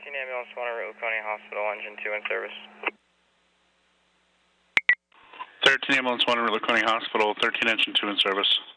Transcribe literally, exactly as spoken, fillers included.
thirteen ambulance one, route Laconia Hospital, engine two in service. thirteen ambulance one, route Laconia Hospital, thirteen engine two in service.